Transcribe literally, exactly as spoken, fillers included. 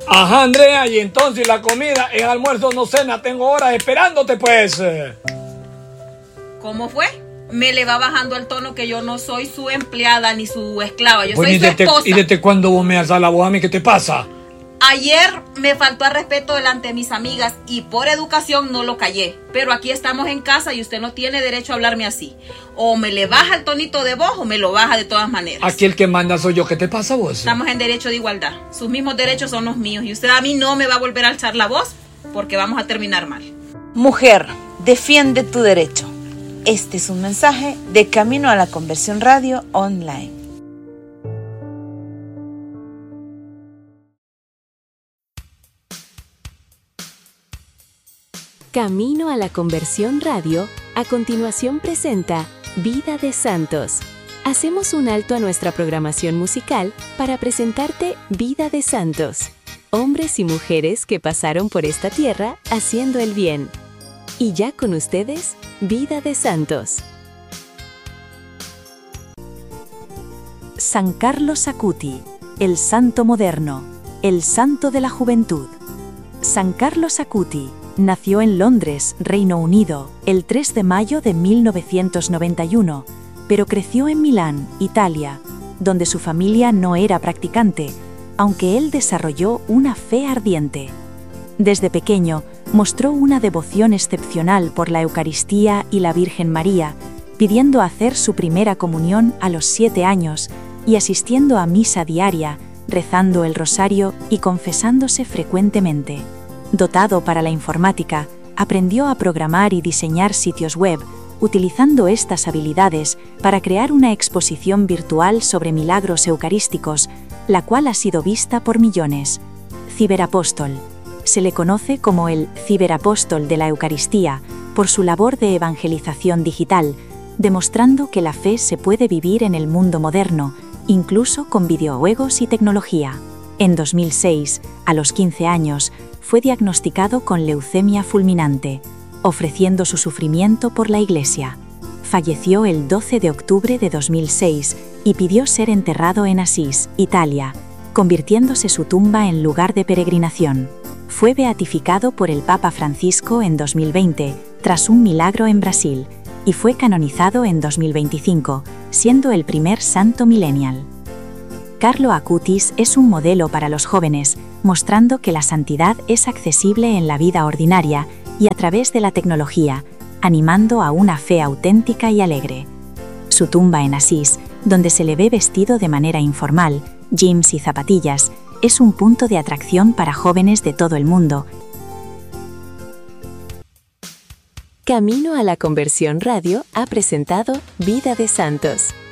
Ajá, Andrea, y entonces la comida, el almuerzo, no cena, tengo horas esperándote, pues. ¿Cómo fue? Me le va bajando el tono que yo no soy su empleada ni su esclava, yo Bueno, soy ¿y su desde, esposa. ¿Y desde cuándo vos me alzas la voz a mí? ¿Qué te pasa? Ayer me faltó al respeto delante de mis amigas y por educación no lo callé. Pero aquí estamos en casa y usted no tiene derecho a hablarme así. O me le baja el tonito de voz o me lo baja de todas maneras. Aquí el que manda soy yo. ¿Qué te pasa, vos? Estamos en derecho de igualdad. Sus mismos derechos son los míos. Y usted a mí no me va a volver a alzar la voz porque vamos a terminar mal. Mujer, defiende tu derecho. Este es un mensaje de Camino a la Conversión Radio Online. Camino a la Conversión Radio, a continuación presenta Vida de Santos. Hacemos un alto a nuestra programación musical para presentarte Vida de Santos, hombres y mujeres que pasaron por esta tierra haciendo el bien. Y ya con ustedes, Vida de Santos. San Carlos Acuti, el santo moderno, el santo de la juventud. San Carlos Acuti nació en Londres, Reino Unido, el tres de mayo de mil novecientos noventa y uno, pero creció en Milán, Italia, donde su familia no era practicante, aunque él desarrolló una fe ardiente. Desde pequeño, mostró una devoción excepcional por la Eucaristía y la Virgen María, pidiendo hacer su primera comunión a los siete años y asistiendo a misa diaria, rezando el rosario y confesándose frecuentemente. Dotado para la informática, aprendió a programar y diseñar sitios web, utilizando estas habilidades para crear una exposición virtual sobre milagros eucarísticos, la cual ha sido vista por millones. Ciberapóstol. Se le conoce como el ciberapóstol de la Eucaristía por su labor de evangelización digital, demostrando que la fe se puede vivir en el mundo moderno, incluso con videojuegos y tecnología. En dos mil seis, a los quince años, fue diagnosticado con leucemia fulminante, ofreciendo su sufrimiento por la Iglesia. Falleció el doce de octubre de dos mil seis y pidió ser enterrado en Asís, Italia, convirtiéndose su tumba en lugar de peregrinación. Fue beatificado por el Papa Francisco en dos mil veinte, tras un milagro en Brasil, y fue canonizado en dos mil veinticinco, siendo el primer santo millennial. Carlo Acutis es un modelo para los jóvenes, mostrando que la santidad es accesible en la vida ordinaria y a través de la tecnología, animando a una fe auténtica y alegre. Su tumba en Asís, donde se le ve vestido de manera informal, jeans y zapatillas, es un punto de atracción para jóvenes de todo el mundo. Camino a la Conversión Radio ha presentado Vida de Santos.